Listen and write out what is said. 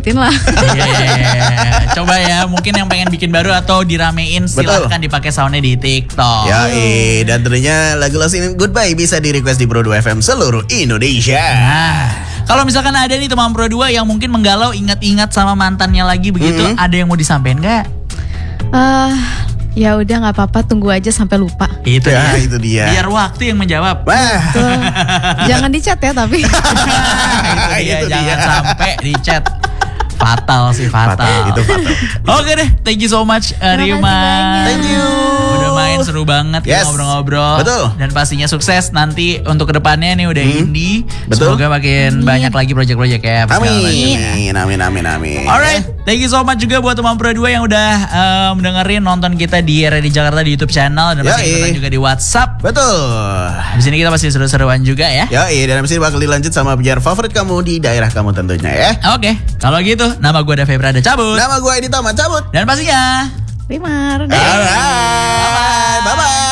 ikutin lah. Coba ya, mungkin yang pengen bikin baru atau diramein silahkan dipakai soundnya di TikTok. Dan tentunya lagu Lost in Goodbye bisa di request di Pro 2 FM seluruh Indonesia. Kalau misalkan ada nih teman Pro 2 yang mungkin menggalau ingat-ingat sama mantannya lagi begitu, ada yang mau disampaikan nggak? Ya udah nggak apa-apa, tunggu aja sampai lupa. Itu dia. Biar waktu yang menjawab. Jangan di chat ya tapi. Jangan sampai di chat. Fatal. Itu fatal. Oke deh, thank you so much Rima. Thank you. Udah main seru banget kita ngobrol-ngobrol. Betul. Dan pastinya sukses nanti untuk kedepannya nih udah indie. Betul. Semoga makin banyak lagi project-project ya. Amin. Alright, thank you so much juga buat teman Pro 2 yang udah mendengerin nonton kita di RRI Jakarta di YouTube channel dan masih ikutan juga di WhatsApp. Betul. Di sini kita masih seru-seruan juga ya. Dan abis ini bakal dilanjut sama penyiar favorit kamu di daerah kamu tentunya ya. Oke, kalau gitu nama gue Dave Prada cabut. Nama gue Edi Tama cabut. Dan pastinya Rimar. Alright. Bye-bye.